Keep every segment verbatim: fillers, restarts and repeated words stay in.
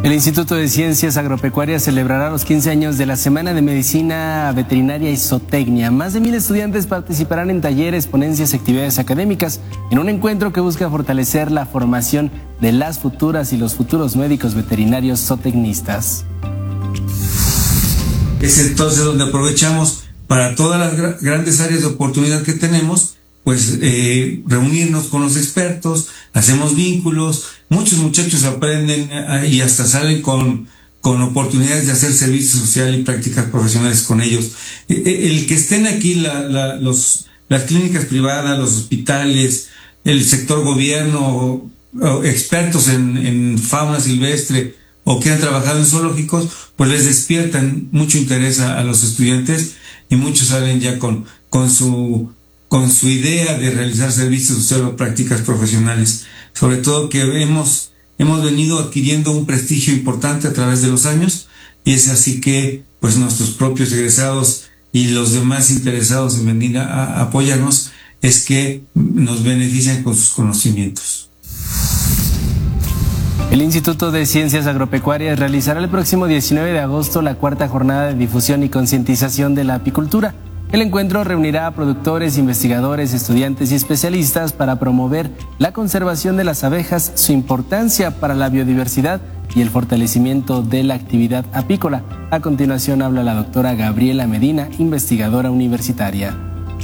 El Instituto de Ciencias Agropecuarias celebrará los quince años de la Semana de Medicina Veterinaria y Zootecnia. Más de mil estudiantes participarán en talleres, ponencias y actividades académicas en un encuentro que busca fortalecer la formación de las futuras y los futuros médicos veterinarios zootecnistas. Es entonces donde aprovechamos para todas las gra- grandes áreas de oportunidad que tenemos, pues eh, reunirnos con los expertos, hacemos vínculos, muchos muchachos aprenden eh, y hasta salen con, con oportunidades de hacer servicio social y prácticas profesionales con ellos. Eh, el que estén aquí la, la, los, las clínicas privadas, los hospitales, el sector gobierno, o, o expertos en, en fauna silvestre o que han trabajado en zoológicos, pues les despiertan mucho interés a, a los estudiantes y muchos salen ya con, con su con su idea de realizar servicios sociales o prácticas profesionales. Sobre todo que hemos, hemos venido adquiriendo un prestigio importante a través de los años, y es así que pues nuestros propios egresados y los demás interesados en venir a, a apoyarnos es que nos benefician con sus conocimientos. El Instituto de Ciencias Agropecuarias realizará el próximo diecinueve de agosto la cuarta jornada de difusión y concientización de la apicultura. El encuentro reunirá a productores, investigadores, estudiantes y especialistas para promover la conservación de las abejas, su importancia para la biodiversidad y el fortalecimiento de la actividad apícola. A continuación habla la doctora Gabriela Medina, investigadora universitaria.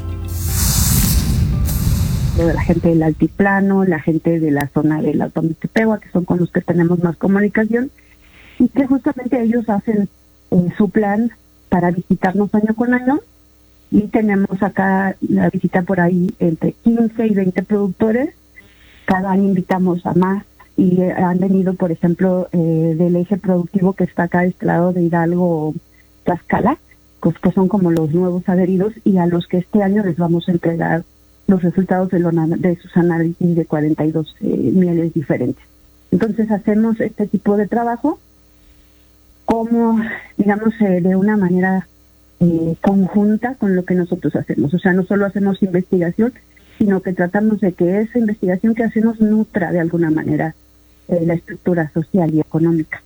La gente del altiplano, la gente de la zona del Alto Mixtepehua, que son con los que tenemos más comunicación, y que justamente ellos hacen eh, su plan para visitarnos año con año. Y tenemos acá la visita por ahí entre quince y veinte productores. Cada año invitamos a más y eh, han venido, por ejemplo, eh, del eje productivo que está acá a este lado de Hidalgo, Tlaxcala, pues, que son como los nuevos adheridos y a los que este año les vamos a entregar los resultados de, lo, de sus análisis de cuarenta y dos eh, mieles diferentes. Entonces hacemos este tipo de trabajo como, digamos, eh, de una manera Eh, conjunta con lo que nosotros hacemos. O sea, no solo hacemos investigación, sino que tratamos de que esa investigación que hacemos nutra de alguna manera eh, la estructura social y económica.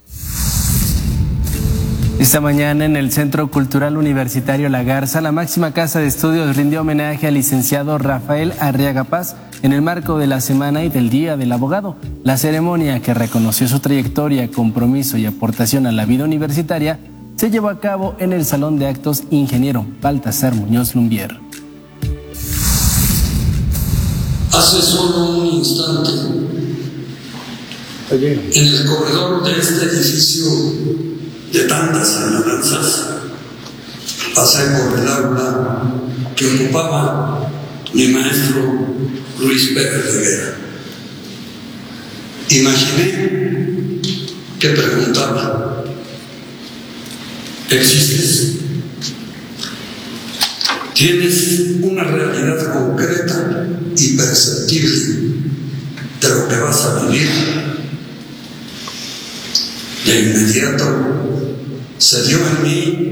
Esta mañana en el Centro Cultural Universitario La Garza, la máxima casa de estudios rindió homenaje al licenciado Rafael Arriaga Paz en el marco de la Semana y del Día del Abogado. La ceremonia, que reconoció su trayectoria, compromiso y aportación a la vida universitaria, se llevó a cabo en el Salón de Actos Ingeniero Baltasar Muñoz Lumbier. Hace solo un instante, en el corredor de este edificio de tantas añoranzas, pasé por el aula que ocupaba mi maestro Luis Pérez de Vera. Imaginé que preguntaba: ¿existes? ¿Tienes una realidad concreta y perceptible de lo que vas a vivir? De inmediato se dio en mí